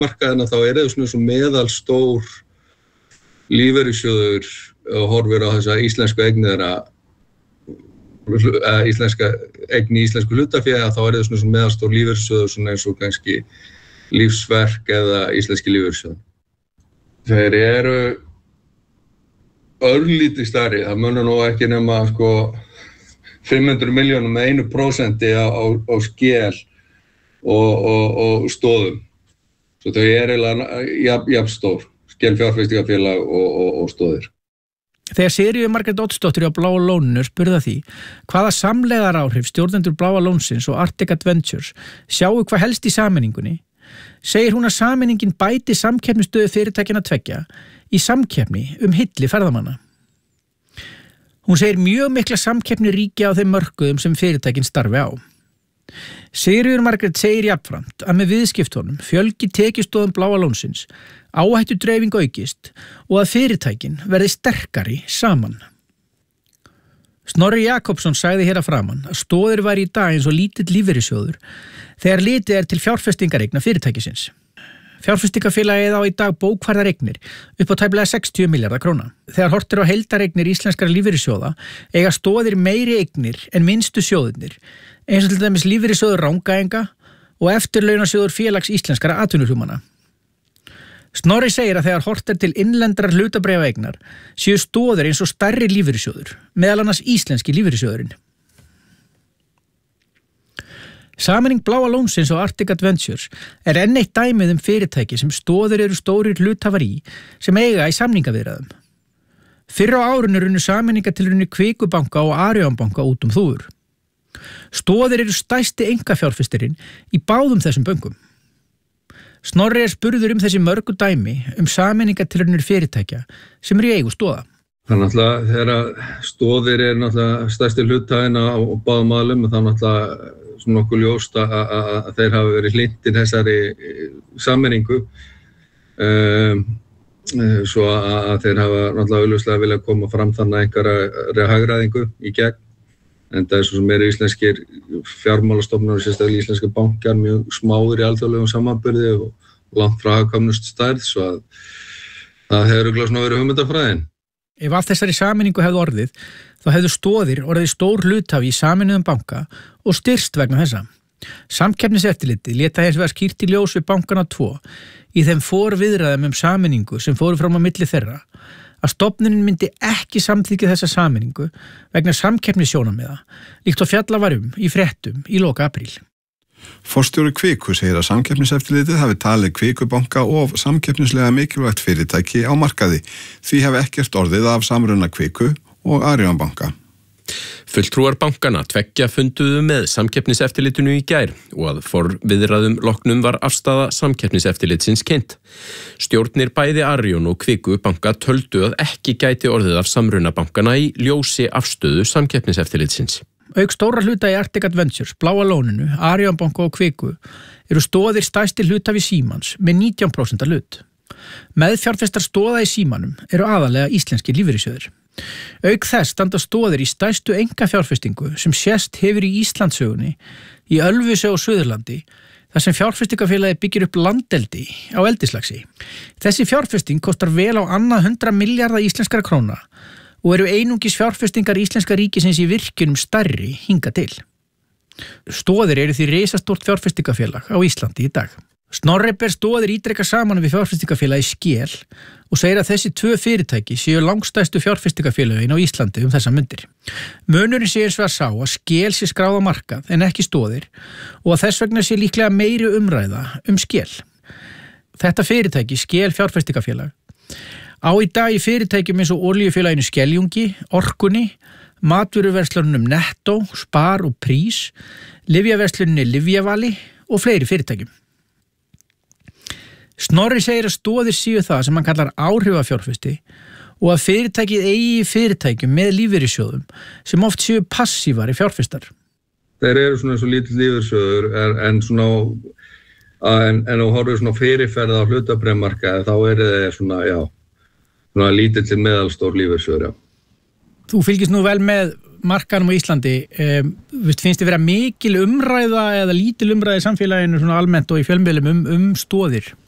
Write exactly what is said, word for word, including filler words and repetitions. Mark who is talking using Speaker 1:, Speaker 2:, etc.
Speaker 1: markaðina þá er það svona svo meðalstór lífeyrissjóður og horfir á þessa íslensku eignir að íslenska eign í íslensku hlutafé þá er það svona svo meðalstór lífeyrissjóður svona eins og kannski lífsverk eða íslenski lífeyrissjóður. Þeir eru örlítið stærri, það munar nú ekki nema sko fimm hundruð milljónum með einu prósenti á, á, á skel og, og, og stóðum. Svo þau er eiginlega jafn, jafn stór, skel fjárfestingafélag og, og, og stóðir.
Speaker 2: Þegar Sigríður Margrét Oddsdóttir á Bláa lóninu spurði því hvaða samlegðaráhrif stjórnendur Bláa lónsins og Arctic Adventures sjáu hvað helst í sameiningunni, segir hún að sameiningin bæti samkeppnisstöðu fyrirtækjanna tveggja í samkeppni um hylli ferðamanna. Hún segir mjög mikla samkeppni ríkja á þeim mörkuðum sem fyrirtækin starfi á. Sigríður Margrét segir jafnframt að með viðskiptunum fjölgi tekjustóðum Bláa lónsins, áhættu dreifing aukist og að fyrirtækin verði sterkari saman. Snorri Jakobsson sagði hér að framan að Stoðir væri í dag eins og lítill lífeyrissjóður þegar litið er til fjárfestingareigna fyrirtækisins. Fjárfestingafélagið á í dag bókfærðar eignir upp á tæplega sextíu milljarða króna. Þegar horft er á heildareignir íslenskra lífeyrissjóða eiga Stoðir meiri eignir en minnstu sjóðirnir, eins og til dæmis lífeyrissjóður Rangæinga og eftirlaunasjóður Félags íslenskra atvinnuhjúmanna. Snorri segir að þegar horft er til innlendrar hlutabréfaeignar séu Stoðir eins og stærri lífeyrissjóður, meðal annars íslenski lífeyrissjóðurinn. Sameining Bláa lónsins og Arctic Adventures er enn eitt dæmið um fyrirtæki sem Stoðir eru stórir hluthafar í sem eiga í samningaviðræðum. Fyrr á árinu runnu sameiningatilraunir Kvikubanka og Arionbanka út um þúfur. Stoðir eru stærsti einkafjárfestirinn í báðum þessum bönkum. Snorri er spurður um þessi mörgu dæmi um sameiningatilraunir fyrirtækja sem eru í eigu Stoða.
Speaker 1: Það er náttúrulega þegar Stoðir er náttúrulega stærsti hluthafinn á báðum aðilum og það er náttúrulega svona nokkuð ljóst að, að, að þeir hafa verið hlynntir þessari sameiningu um, svo að, að þeir hafa náttúrulega augljóslega viljað koma fram þannig einhverja hagræðingu í gegn en það er svo sem eru íslenskir fjármálastofnanir og sérstaklega íslenskir bankar mjög smáir í alþjóðlegum samanburði og langt frá hagkvæmust stærð svo að það hefur örugglega verið hugmyndafræðin.
Speaker 2: Ef að þessari sameiningu hefði orðið, þá hefðu Stoðir orðið stór hluthafi í sameinuðum banka og styrst vegna þessa. Samkeppniseftirlitið léta hins vegar skýrt í ljós við bankana tvo í þeim forviðræðum um sameiningu sem fóru fram á milli þeirra að stofnunin myndi ekki samþykkja þessa sameiningu vegna samkeppnissjónarmiða, líkt og fjallað var um í fréttum í loka apríl.
Speaker 3: Forstjóri Kviku segir að samkeppniseftirlitið hafi talið Kvikubanka of samkeppnislega mikilvægt fyrirtæki á markaði, því hafi ekkert orðið af samruna Kviku og Arionbanka.
Speaker 4: Fulltrúar bankana tveggja funduðu með samkeppniseftirlitinu í gær og að forviðræðum loknum var afstaða samkeppniseftirlitsins kynnt. Stjórnir bæði Arion og Kviku banka töldu að ekki gæti orðið af samruna bankana í ljósi afstöðu samkeppniseftirlitsins.
Speaker 2: Auk stóra hluta í Arctic Adventures, Bláa lóninu, Arionbanka og Kviku eru Stoðir stærsti hluthafi Símans með nítján prósent hlut. Meðfjárfestar Stoða í Símanum eru aðalega íslenskir lífeyrissjóðir. Auk þess standa Stoðir í stærstu einkafjárfestingu sem sést hefur í Íslandssögunni í Ölfusi og Suðurlandi þar sem fjárfestingafélagið byggir upp landeldi á eldislaxi. Þessi fjárfesting kostar vel á annað hundrað milljarða íslenskra króna og eru einungis fjárfestingar íslenska ríkisins í virkjunum stærri hingað til. Stoðir eru því risastórt fjárfestingafélag á Íslandi í dag. Snorri ber Stoðir ítrekað saman við fjárfestingafélagi Skel og segir að þessi tvö fyrirtæki séu langstærstu fjárfestingafélögin á Íslandi um þessa mundir. Munurinn sé eins og að sá að Skel sé skráð á markað en ekki Stoðir og að þess vegna sé líklega meiri umræða um Skel. Þetta fyrirtæki, Skel fjárfestingafélag, á í dag í fyrirtækjum eins og olíufélaginu Skeljungi, Orkunni, matvöruverslunum Netto, Spar og Prís, lyfjaversluninni Lyfjavali og fleiri fyrirtækjum. Snorri segir að Stoðir séu það sem hann kallar áhrifafjárfesti og að fyrirtækið eigi fyrirtækjum með lífeyrissjóðum sem oft séu passívari fjárfestar.
Speaker 1: Þeir eru svona svo lítill lífeyrissjóður en svona en, en þú horfir svona fyrirferð á hlutabréfamarkaði þá eru þeir svona, já, svona lítill til meðalstór lífeyrissjóður, já.
Speaker 2: Þú fylgist nú vel með markaðnum á Íslandi. Um, finnst þið vera mikil umræða eða lítil umræða í samfélaginu svona almennt og í fjölmiðlum um, um Stoðir?